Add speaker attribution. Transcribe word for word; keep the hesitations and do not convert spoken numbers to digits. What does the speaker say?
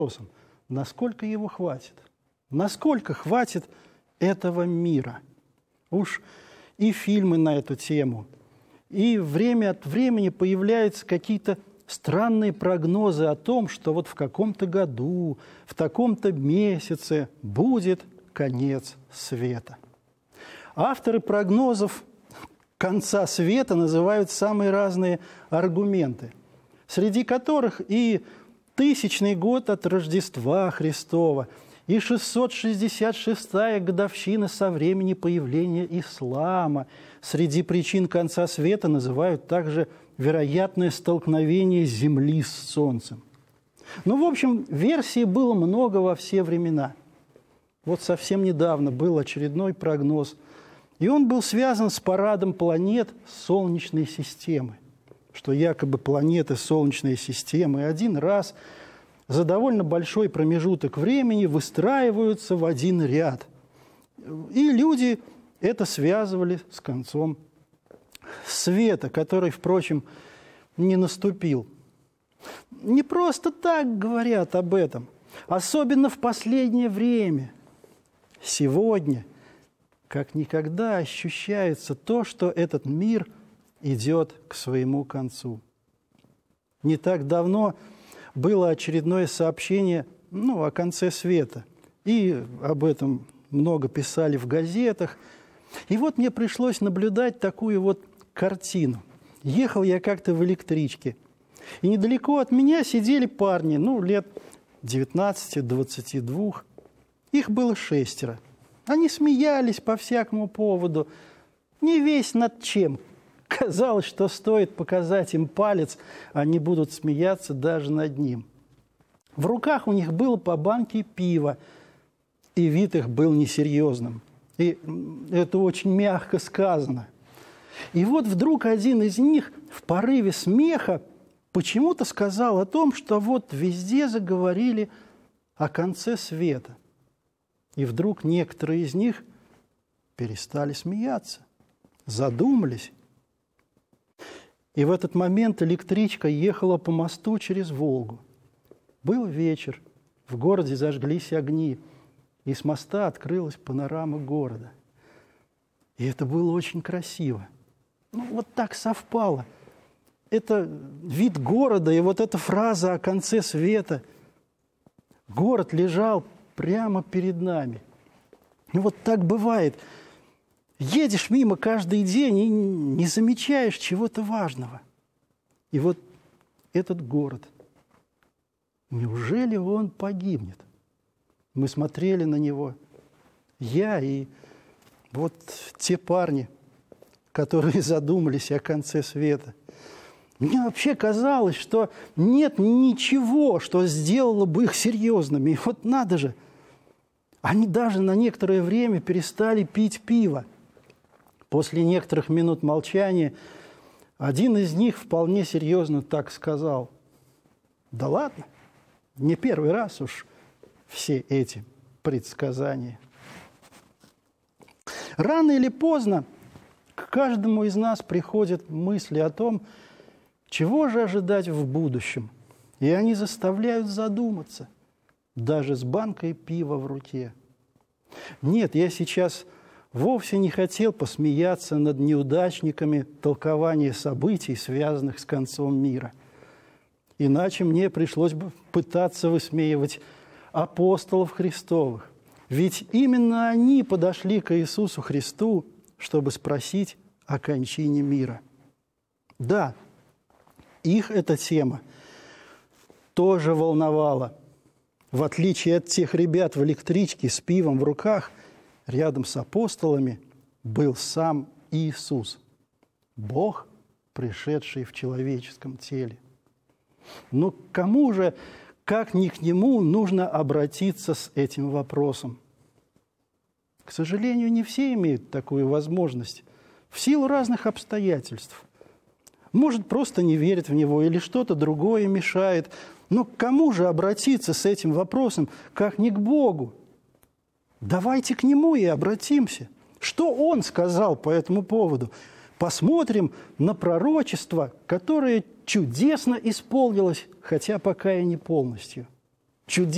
Speaker 1: вопросом, насколько его хватит? Насколько хватит этого мира? Уж и фильмы на эту тему, и время от времени появляются какие-то странные прогнозы о том, что вот в каком-то году, в таком-то месяце будет конец света. Авторы прогнозов конца света называют самые разные аргументы, среди которых и тысячный год от Рождества Христова, и шестьсот шестьдесят шестая годовщина со времени появления ислама. Среди причин конца света называют также вероятное столкновение Земли с Солнцем. Ну, в общем, версий было много во все времена. Вот совсем недавно был очередной прогноз, и он был связан с парадом планет Солнечной системы, что якобы планеты Солнечной системы один раз за довольно большой промежуток времени выстраиваются в один ряд. И люди это связывали с концом света, который, впрочем, не наступил. Не просто так говорят об этом, особенно в последнее время. Сегодня, как никогда, ощущается то, что этот мир идет к своему концу. Не так давно было очередное сообщение, ну, о конце света. И об этом много писали в газетах. И вот мне пришлось наблюдать такую вот картину. Ехал я как-то в электричке. И недалеко от меня сидели парни, ну, лет девятнадцати-двадцати двух. Их было шестеро. Они смеялись по всякому поводу, не весь над чем. Казалось, что стоит показать им палец, они будут смеяться даже над ним. В руках у них было по банке пива, и вид их был несерьезным. И это очень мягко сказано. И вот вдруг один из них в порыве смеха почему-то сказал о том, что вот везде заговорили о конце света. И вдруг некоторые из них перестали смеяться, задумались. И в этот момент электричка ехала по мосту через Волгу. Был вечер, в городе зажглись огни, и с моста открылась панорама города. И это было очень красиво. Ну, вот так совпало. Это вид города и вот эта фраза о конце света. Город лежал прямо перед нами. И вот так бывает. Едешь мимо каждый день и не замечаешь чего-то важного. И вот этот город, неужели он погибнет? Мы смотрели на него, я и вот те парни, которые задумались о конце света. Мне вообще казалось, что нет ничего, что сделало бы их серьезными. И вот надо же, они даже на некоторое время перестали пить пиво. После некоторых минут молчания один из них вполне серьезно так сказал: «Да ладно, не первый раз уж все эти предсказания». Рано или поздно к каждому из нас приходят мысли о том, чего же ожидать в будущем. И они заставляют задуматься, даже с банкой пива в руке. Нет, я сейчас вовсе не хотел посмеяться над неудачниками толкования событий, связанных с концом мира. Иначе мне пришлось бы пытаться высмеивать апостолов Христовых. Ведь именно они подошли к Иисусу Христу, чтобы спросить о кончине мира. Да, их эта тема тоже волновала. В отличие от тех ребят в электричке с пивом в руках, рядом с апостолами был сам Иисус, Бог, пришедший в человеческом теле. Но к кому же, как ни к нему, нужно обратиться с этим вопросом? К сожалению, не все имеют такую возможность в силу разных обстоятельств. Может, просто не верят в него или что-то другое мешает. Но к кому же обратиться с этим вопросом, как не к Богу? Давайте к Нему и обратимся. Что Он сказал по этому поводу? Посмотрим на пророчество, которое чудесно исполнилось, хотя пока и не полностью. Чудесно.